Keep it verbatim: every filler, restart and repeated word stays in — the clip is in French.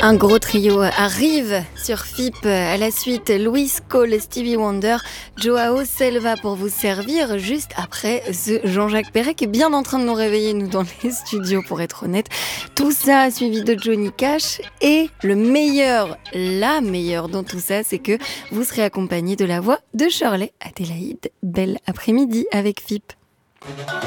Un gros trio arrive sur F I P à la suite. Louis Cole, Stevie Wonder, Joao Selva pour vous servir juste après ce Jean-Jacques Perret qui est bien en train de nous réveiller, nous, dans les studios, pour être honnête. Tout ça suivi de Johnny Cash. Et le meilleur, la meilleure dans tout ça, c'est que vous serez accompagné de la voix de Shirley Adélaïde. Bel après-midi avec F I P.